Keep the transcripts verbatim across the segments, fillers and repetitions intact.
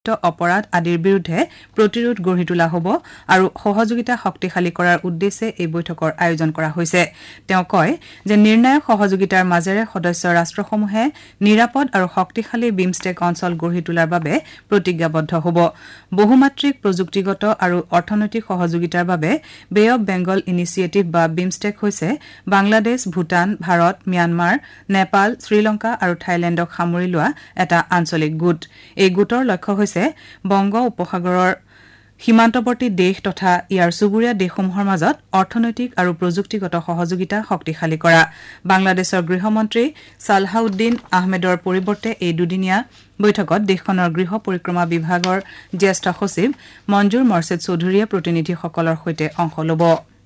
অপৰাধ আদিৰ বিৰুদ্ধে প্ৰতিৰোধ গঢ়ি তোলা হ'ব আৰু সহযোগিতা শক্তিশালী কৰাৰ উদ্দেশ্যে এই বৈঠকৰ আয়োজন কৰা হৈছে তেওঁ কয় যে নিৰ্ণায়ক সহযোগিতাৰ মাজেৰে সদস্য ৰাষ্ট্ৰসমূহে নিৰাপদ আৰু শক্তিশালী বিমষ্টেক অঞ্চল গঢ়ি তোলাৰ বাবে প্ৰতিজ্ঞাবদ্ধ হ'ব বহুমাত্ৰিক প্ৰযুক্তিগত আৰু অৰ্থনৈতিক সহযোগিতাৰ বাবে বে অৱ বেংগল ইনিচিয়েটিভ বা বিমষ্টেক হৈছে বাংলাদেশ ভূটান ভাৰত ম্যানমাৰ নেপাল শ্ৰীলংকা আৰু থাইলেণ্ডক সামৰি লোৱা এটা আঞ্চলিক গোট এই গোটৰ লক্ষ্য হৈছে বংগ উপসাগৰৰ সীমান্তৱৰ্তী দেশ তথা ইয়াৰ চুবুৰীয়া দেশসমূহৰ মাজত অৰ্থনৈতিক আৰু প্ৰযুক্তিগত সহযোগিতা শক্তিশালী কৰা বাংলাদেশৰ গৃহমন্ত্ৰী সালহাউদ্দিন আহমেদৰ পৰিৱৰ্তে এই দুদিনীয়া বৈঠকত দেশখনৰ গৃহ পৰিক্ৰমা বিভাগৰ জ্যেষ্ঠ সচিব মঞ্জুৰ মৰ্ছেদ চৌধুৰীয়ে প্ৰতিনিধিসকলৰ সৈতে অংশ ল'ব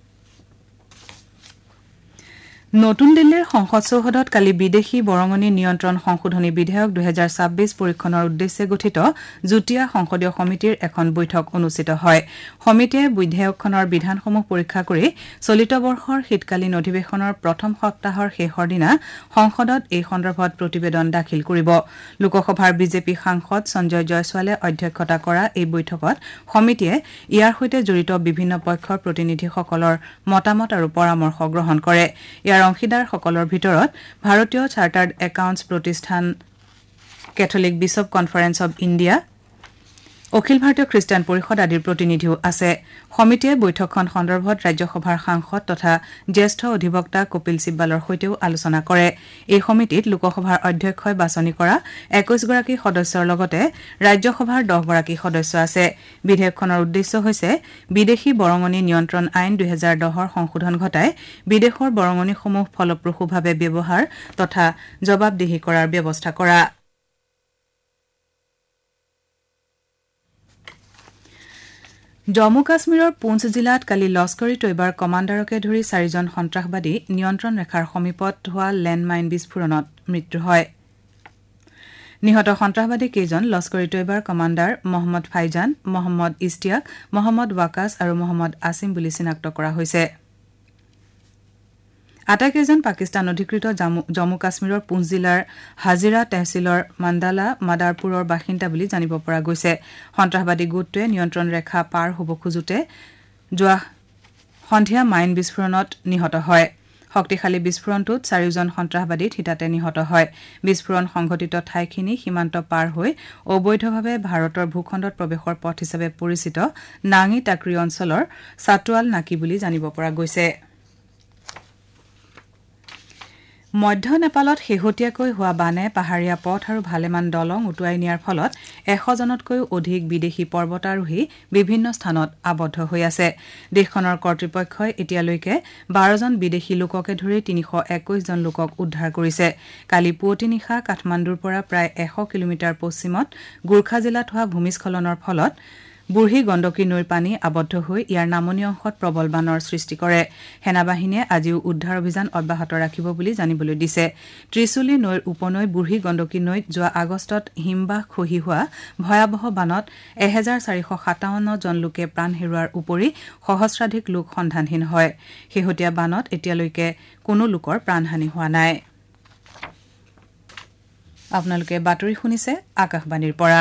নতুন দিল্লীৰ সংসদ চৌহদত কালি বিদেশী বৰঙণি নিয়ন্ত্ৰণ সংশোধনী বিধেয়ক দুহেজাৰ ছাব্বিছ পৰীক্ষণৰ উদ্দেশ্যে গঠিত যুটীয়া সংসদীয় সমিতিৰ এখন বৈঠক অনুষ্ঠিত হয় সমিতিয়ে বিধেয়কখনৰ বিধানসমূহ পৰীক্ষা কৰি চলিত বৰ্ষৰ শীতকালীন অধিৱেশনৰ প্ৰথম সপ্তাহৰ শেষৰ দিনা সংসদত এই সন্দৰ্ভত প্ৰতিবেদন দাখিল কৰিব লোকসভাৰ বিজেপি সাংসদ সঞ্জয় জয়ছোৱালে অধ্যক্ষতা কৰা এই বৈঠকত সমিতিয়ে ইয়াৰ সৈতে জড়িত বিভিন্ন পক্ষৰ প্ৰতিনিধিসকলৰ মতামত আৰু পৰামৰ্শ গ্ৰহণ কৰে ইয়াৰ অংশীদাৰসকলৰ ভিতৰত ভাৰতীয় চাৰ্টাৰ্ড একাউণ্টছ প্ৰতিষ্ঠান Catholic bishop conference of India Akhil ভাৰতীয় খ্ৰীষ্টান পৰিষদ আদিৰ প্ৰতিনিধিও আছে সমিতিয়ে বৈঠকখন সন্দৰ্ভত ৰাজ্যসভাৰ সাংসদ তথা জ্যেষ্ঠ অধিবক্তা কপিল চিব্বালৰ সৈতেও আলোচনা কৰে এই সমিতিত লোকসভাৰ অধ্যক্ষই বাছনি কৰা একৈশ গৰাকী সদস্যৰ লগতে ৰাজ্যসভাৰ দহ গৰাকী সদস্য আছে বিধেয়কখনৰ উদ্দেশ্য হৈছে বিদেশী বৰঙণি নিয়ন্ত্ৰণ আইন দুহেজাৰ দহৰ সংশোধন ঘটাই বিদেশৰ বৰঙণিসমূহ ফলপ্ৰসূভাৱে ব্যৱহাৰ তথা জবাবদিহি কৰাৰ ব্যৱস্থা কৰা জম্মু কাশ্মীৰৰ পুঞ্চ জিলাত কালি লস্কৰী তৈবাৰ কমাণ্ডাৰকে ধৰি চাৰিজন সন্ত্ৰাসবাদী নিয়ন্ত্ৰণ ৰেখাৰ সমীপত হোৱা লেণ্ডমাইন বিস্ফোৰণত মৃত্যু হয় নিহত সন্ত্ৰাসবাদী কেইজন লস্কৰী তৈবাৰ কমাণ্ডাৰ মহম্মদ ফাইজান মহম্মদ ইষ্টিয়াক মহম্মদ ৱাকাছ আৰু মহম্মদ আসিম বুলি চিনাক্ত কৰা হৈছে আটাইকেইজন পাকিস্তান অধিকৃত জম্মু কাশ্মীৰৰ পুঞ্চ জিলাৰ হাজিৰা তহচিলৰ মান্দালা মাদাৰপুৰৰ বাসিন্দা বুলি জানিব পৰা গৈছে সন্ত্ৰাসবাদী গোটটোৱে নিয়ন্ত্ৰণ ৰেখা পাৰ হ'ব খোজোতে যোৱা সন্ধিয়া মাইন বিস্ফোৰণত নিহত হয় শক্তিশালী বিস্ফোৰণটোত চাৰিজন সন্ত্ৰাসবাদী থিতাতে নিহত হয় বিস্ফোৰণ সংঘটিত ঠাইখিনি সীমান্ত পাৰ হৈ অবৈধভাৱে ভাৰতৰ ভূখণ্ডত প্ৰৱেশৰ পথ হিচাপে পৰিচিত নাঙি টাকৰি অঞ্চলৰ সাটোৱাল নাকি বুলি জানিব পৰা গৈছে মধ্য নেপালত শেহতীয়াকৈ হোৱা বানে পাহাৰীয়া পথ আৰু ভালেমান দলং উটুৱাই নিয়াৰ ফলত এশ জনতকৈও অধিক বিদেশী পৰ্বতাৰোহী বিভিন্ন স্থানত আবদ্ধ হৈ আছে দেশখনৰ কৰ্তৃপক্ষই এতিয়ালৈকে বাৰজন বিদেশী লোককে ধৰি তিনিশ একৈশ জন লোকক উদ্ধাৰ কৰিছে কালি পুৱতি নিশা কাঠমাণ্ডুৰ পৰা প্ৰায় এশ কিলোমিটাৰ পশ্চিমত গোৰ্খা জিলাত হোৱা ভূমিস্খলনৰ ফলত বুঢ়ী গণ্ডকী নৈৰ পানী আবদ্ধ হৈ ইয়াৰ নামনি অংশত প্ৰবল বানৰ সৃষ্টি কৰে সেনাবাহিনীয়ে আজিও উদ্ধাৰ অভিযান অব্যাহত ৰাখিব বুলি জানিবলৈ দিছে ত্ৰিশুলী নৈৰ উপনৈ বুঢ়ী গণ্ডকী নৈত যোৱা আগষ্টত হিমবাহ খহি হোৱা ভয়াৱহ বানত এহেজাৰ চাৰিশ সাতাৱন্ন জন লোকে প্ৰাণ হেৰুওৱাৰ উপৰি সহস্ৰাধিক লোক সন্ধানহীন হয় শেহতীয়া বানত এতিয়ালৈকে কোনো লোকৰ প্ৰাণহানি হোৱা নাই আপোনালোকে বাতৰি শুনিছে আকাশবাণীৰ পৰা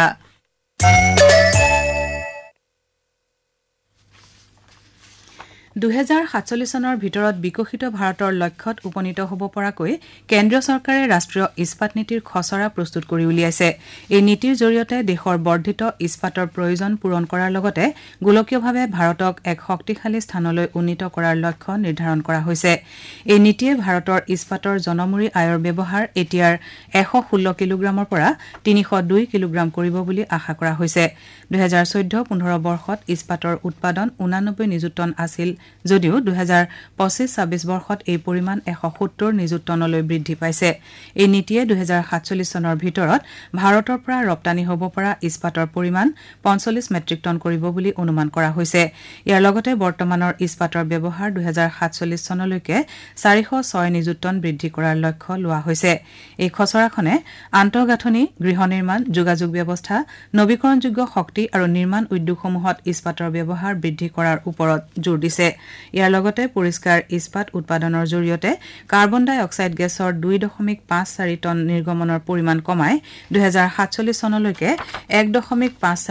দুহেজাৰ সাতচল্লিছ চনৰ ভিতৰত বিকশিত ভাৰতৰ লক্ষ্যত উপনীত হ'ব পৰাকৈ কেন্দ্ৰীয় চৰকাৰে ৰাষ্ট্ৰীয় ইস্পাত নীতিৰ খচৰা প্ৰস্তুত কৰি উলিয়াইছে এই নীতিৰ জৰিয়তে দেশৰ বৰ্ধিত ইস্পাতৰ প্ৰয়োজন পূৰণ কৰাৰ লগতে গোলকীয়ভাৱে ভাৰতক এক শক্তিশালী স্থানলৈ উন্নীত কৰাৰ লক্ষ্য নিৰ্ধাৰণ কৰা হৈছে এই নীতিয়ে ভাৰতৰ ইস্পাতৰ জনমূৰি আয়ৰ ব্যৱহাৰ এতিয়াৰ এশ ষোল্ল কিলোগ্ৰামৰ পৰা তিনিশ দুই কিলোগ্ৰাম কৰিব বুলি আশা কৰা হৈছে দুহেজাৰ চৈধ্য পোন্ধৰ বৰ্ষত ইস্পাতৰ উৎপাদন ঊনানব্বৈ নিযুত টন আছিল যদিও দুহেজাৰ পঁচিছ ছাব্বিছ বৰ্ষত এই পৰিমাণ এশ সত্তৰ নিযুত টনলৈ বৃদ্ধি পাইছে এই নীতিয়ে দুহেজাৰ সাতচল্লিছ চনৰ ভিতৰত ভাৰতৰ পৰা ৰপ্তানি হ'ব পৰা ইস্পাতৰ পৰিমাণ পঞ্চল্লিছ মেট্ৰিক টন কৰিব বুলি অনুমান কৰা হৈছে ইয়াৰ লগতে বৰ্তমানৰ ইস্পাতৰ ব্যৱহাৰ দুহেজাৰ সাতচল্লিছ চনলৈকে চাৰিশ ছয় নিযুত টন বৃদ্ধি কৰাৰ লক্ষ্য লোৱা হৈছে এই খচৰাখনে আন্তঃগাঁথনি গৃহ নিৰ্মাণ যোগাযোগ ব্যৱস্থা নৱীকৰণযোগ্য শক্তি আৰু নিৰ্মাণ উদ্যোগসমূহত ইস্পাতৰ ব্যৱহাৰ বৃদ্ধি কৰাৰ ওপৰত জোৰ দিছে ইয়াৰ লগতে পৰিষ্কাৰ ইস্পাত উৎপাদনৰ জৰিয়তে কাৰ্বন ডাই অক্সাইড গেছৰ দুই দশমিক পাঁচ চাৰি টন নিৰ্গমনৰ পৰিমাণ কমাই দুহেজাৰ সাতচল্লিছ চনলৈকে এক দশমিক পাঁচ